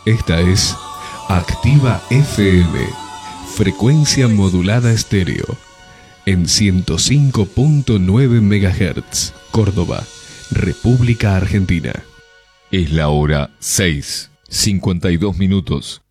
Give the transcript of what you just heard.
Esta es Activa FM, frecuencia modulada estéreo, en 105.9 MHz, Córdoba, República Argentina. Es la hora 6:52.